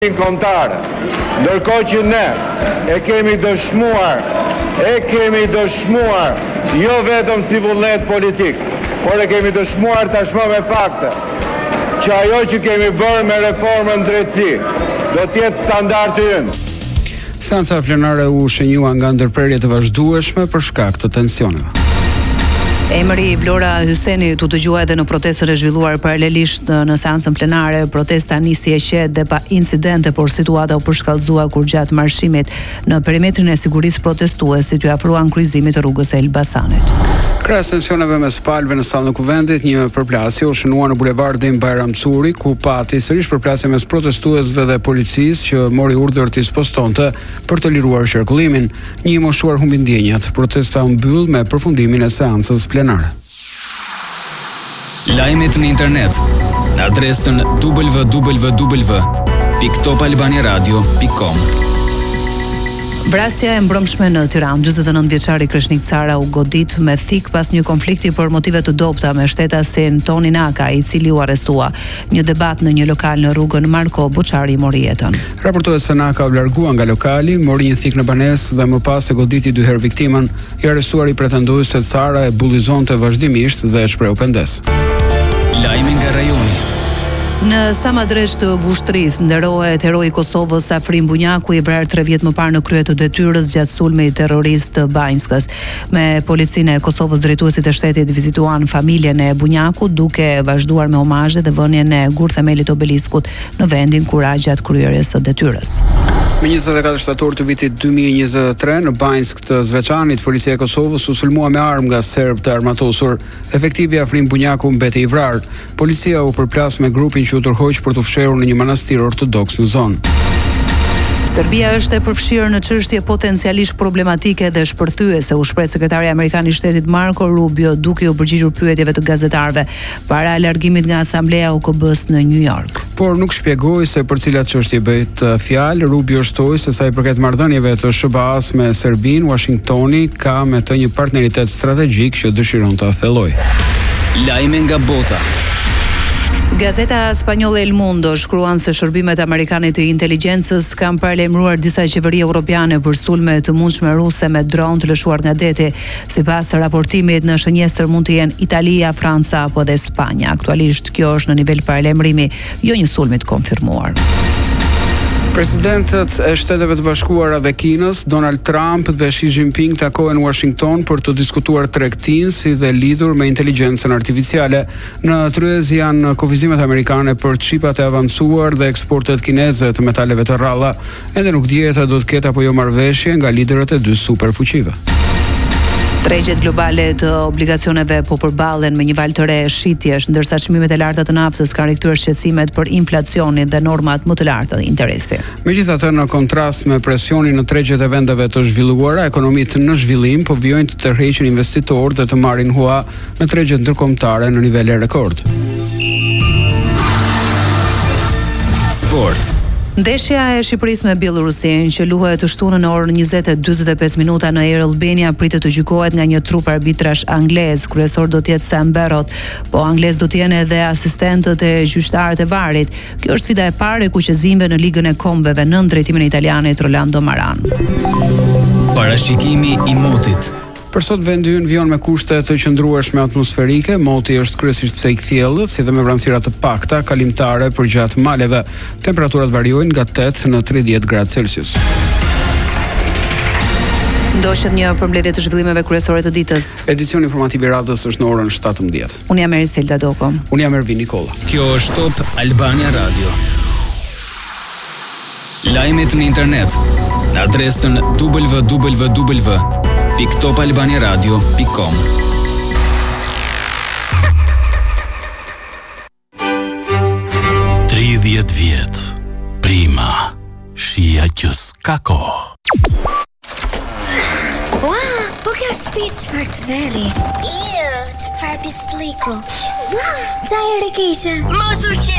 kombëtare. Ndërkohë që ne e kemi dëshmuar jo vetëm si vullnet politik, por e kemi dëshmuar tashmë me fakte që ajo që kemi bërë me reformën drejtësi do të jetë standardi ynë. Seanca plenare u shënjua nga ndërprerje të vazhdueshme për shkak të tensioneve. Emri Vlora Hyseni tu dëgjua edhe në protestën e zhvilluar paralelisht në seancën plenare. Protesta nisi e qetë dhe pa incidente, por situata u përshkallëzua kur gjatë marshimit në perimetrin e sigurisë protestuesit u afruan kryqëzimit të rrugës Elbasanit. Krahas tensioneve mes palëve në sallën e kuvendit, një përplasje u shënua në bulevardin Bajram Curi, ku pati sërish përplasje mes protestuesve dhe policisë që mori urdhër të ispostonte për të liruar qarkullimin. Një i moshuar humbi ndjenjat. Protesta u mbyll me përfundimin e seancës plenare. Lajmet në internet në adresën www.topalbaniaradio.com. Vrasja e mbrëmshme në Tiranë, 49 vjeçari Kreshnik Cara u godit me thik pas një konflikti për motive të dobta me shtetasin Toni Naka, i cili u arrestua. Një debat në një lokal në rrugën Marko Buçari mori jetën. Raportohet se Naka u largua nga lokali, mori një thik në banesë dhe më pas e goditi dy herë viktimën. I arrestuari pretendoi se Cara e bullizonte vazhdimisht dhe e shprehu pendes. Lajmi nga rajoni. Në Samadresh të Vushtrisë nderohet heroi i Kosovës Afrim Bunjaku, i vrarë 3 vjet më parë në krye të detyrës gjatë sulmit terrorist të Banjskës. Me policinë e Kosovës, drejtuesit e shtetit vizituan familjen e Bunjakut, duke vazhduar me omazhe dhe vënien e gurthemelit të obeliskut në vendin ku ra gjatë kryerjes së detyrës. Me 24 shtator të vitit 2023 në Banjsk të Zveçanit, policia e Kosovës u sulmua me armë nga serb të armatosur. Efektivi Afrim Bunjaku mbeti i vrarë. Policia u përplas me grupin që u tërhoq për të fshehur në një manastir ortodoks në zonë. Serbia është e përfshirë në çështje potencialisht problematike dhe shpërthyese, u shpreh sekretari amerikan i shtetit Marco Rubio, duke u përgjigjur pyetjeve të gazetarëve para largimit nga Asamblea UKB-s në New York. Por nuk shpjegoi se për cilat çështje bëhet fjalë. Rubio shtoi se sa i përket marrëdhënieve të SBA-s me Serbinë, Washingtoni ka me të një partneritet strategjik që dëshiron ta thellojë. Lajme nga bota. Gazeta spanjolle El Mundo shkruan se shërbimet amerikane të inteligjencës kanë paralajmëruar disa qeveri europiane për sulme të mundshme ruse me dron të lëshuar nga deti. Sipas raportimit, në shënjestër mund të jenë Italia, Franca apo dhe Spanja. Aktualisht kjo është në nivel paralajmërimi, jo një sulm i konfirmuar. Presidentët e Shteteve të Bashkuara dhe Kinës, Donald Trump dhe Xi Jinping takohen në Washington për të diskutuar tregtinë si dhe lidhur me inteligjencën artificiale. Në tryez janë kufizimet amerikane për çipat e avancuar dhe eksportet kineze të metaleve të rralla. Ende nuk dihet a do të ketë apo jo marrëveshje nga liderët e dy superfuqive. Tregjet globale të obligacioneve po përballen me një val të re shitjesh, ndërsa çmimet e larta të naftës kanë rikthyer shqetësimet për inflacionin dhe normat më të larta të interesi. Megjithatë, në kontrast me presionin në tregjet e vendeve të zhvilluara, ekonomitë në zhvillim po vijojnë të tërheqin investitorë dhe të marrin hua me tregjet ndërkombëtare në nivele rekord. Sport. Ndeshja e Shqipërisë me Bielorusin, që luhet të shtunën në orën 20:45 në Air Albania, pritet të gjykohet nga një trup arbitrash anglez. Kryesor do të jetë Sam Barrot, po anglez do të jenë edhe asistentët e gjyqtarët e varit. Kjo është sfida e parë e kuqezimeve në Ligën e Kombeve nën drejtimin e italianit Rolando Maran. Parashikimi i motit. Për sot vendi ynë vjon me kushte të qëndrueshme atmosferike, moti është kryesisht thellët, si dhe me vranësira të pakta kalimtare përgjatë maleve. Temperaturat variojnë nga 8 në 30 gradë Celsius. Ndoshet një përmbledhje të zhvillimeve kryesore të ditës. Edicioni informativ i radhës është në orën 17. Unë jam Eriselda Doko. Unë jam Ervin Nikola. Kjo është Top Albania Radio. Lajmet në internet në adresën www.topalbaniaradio.com. Vjet, prima, shia që s'ka kohë. Ua, po kjo është shtëpi çfarë të veri. Çfarë pisliku. Ua, çaj e keqe. Mos u shqetëso.